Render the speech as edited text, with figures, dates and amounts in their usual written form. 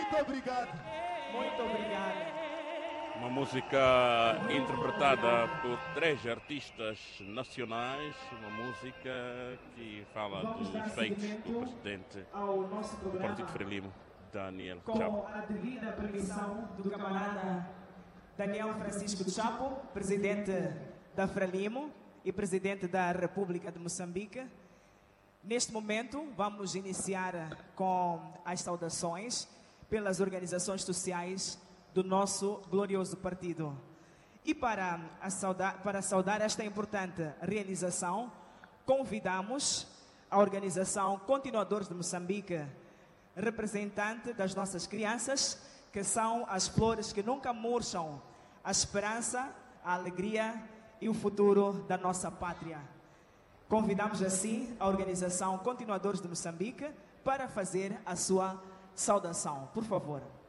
Muito obrigado. Muito obrigado. Uma música interpretada por 3 artistas nacionais, uma música que fala dos feitos do presidente Ao nosso do programa, Partido Frelimo, Daniel com Chapo. a devida permissão do camarada Daniel Francisco Chapo, presidente da Frelimo e presidente da República de Moçambique. Neste momento, vamos iniciar com as saudações pelas organizações sociais do nosso glorioso partido. E para saudar esta importante realização, convidamos a organização Continuadores de Moçambique, representante das nossas crianças, que são as flores que nunca murcham, a esperança, a alegria e o futuro da nossa pátria. Convidamos assim a organização Continuadores de Moçambique para fazer a sua saudação. Por favor.